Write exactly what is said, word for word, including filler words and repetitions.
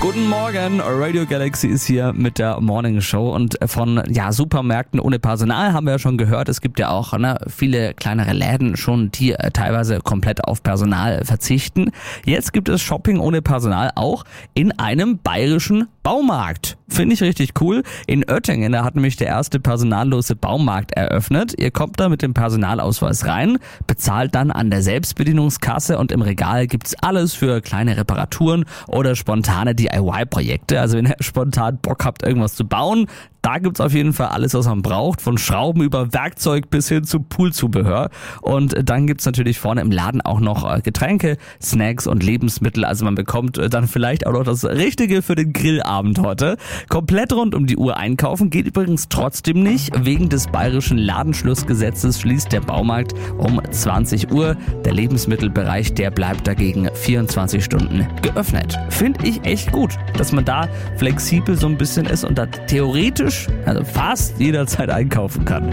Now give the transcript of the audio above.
Guten Morgen, Radio Galaxy ist hier mit der Morning Show und von ja, Supermärkten ohne Personal haben wir ja schon gehört. Es gibt ja auch ne, viele kleinere Läden schon, die äh, teilweise komplett auf Personal verzichten. Jetzt gibt es Shopping ohne Personal auch in einem bayerischen Baumarkt. Finde ich richtig cool. In Oettingen, da hat nämlich der erste personallose Baumarkt eröffnet. Ihr kommt da mit dem Personalausweis rein, bezahlt dann an der Selbstbedienungskasse und im Regal gibt's alles für kleine Reparaturen oder spontane D I Y-Projekte. Also wenn ihr spontan Bock habt, irgendwas zu bauen, da gibt's auf jeden Fall alles, was man braucht, von Schrauben über Werkzeug bis hin zu Poolzubehör. Und dann gibt's natürlich vorne im Laden auch noch Getränke, Snacks und Lebensmittel. Also man bekommt dann vielleicht auch noch das Richtige für den Grillabend heute. Komplett rund um die Uhr einkaufen geht übrigens trotzdem nicht. Wegen des bayerischen Ladenschlussgesetzes schließt der Baumarkt um zwanzig Uhr. Der Lebensmittelbereich, der bleibt dagegen vierundzwanzig Stunden geöffnet. Finde ich echt gut, dass man da flexibel so ein bisschen ist und da theoretisch also fast jederzeit einkaufen kann.